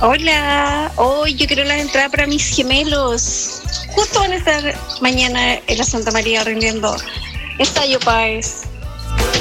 Hola, hoy yo quiero las entradas para mis gemelos. Justo van a estar mañana en la Santa María rindiendo Estadio Páez.